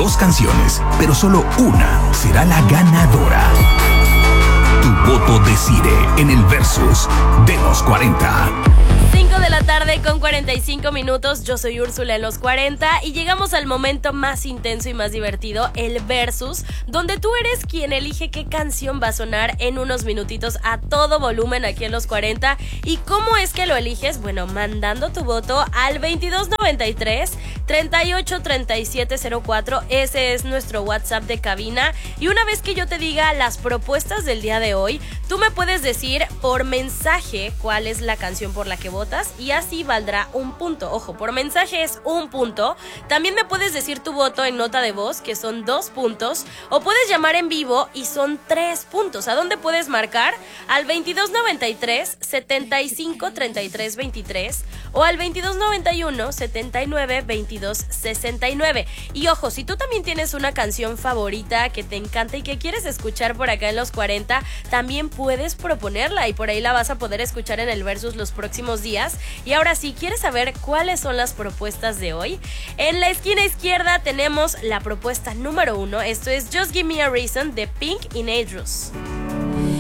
2 canciones, pero solo una será la ganadora. Tu voto decide en el Versus de los 40. 5 de la tarde con 45 minutos, yo soy Úrsula en los 40 y llegamos al momento más intenso y más divertido, el Versus, donde tú eres quien elige qué canción va a sonar en unos minutitos a todo volumen aquí en los 40. ¿Y cómo es que lo eliges? Bueno, mandando tu voto al 2293 383704, ese es nuestro WhatsApp de cabina, y una vez que yo te diga las propuestas del día de hoy, tú me puedes decir por mensaje cuál es la canción por la que votas y así valdrá un punto. Ojo, por mensaje es un punto. También me puedes decir tu voto en nota de voz, que son 2 puntos, o puedes llamar en vivo y son 3 puntos. ¿A dónde puedes marcar? Al 2293 75 33 23 o al 2291 79 22 69. Y ojo, si tú también tienes una canción favorita que te encanta y que quieres escuchar por acá en los 40, también puedes proponerla y por ahí la vas a poder escuchar en el Versus los próximos días. Y ahora sí, ¿quieres saber cuáles son las propuestas de hoy? En la esquina izquierda tenemos la propuesta número 1. Esto es Just Give Me a Reason de Pink y Nate Ruess.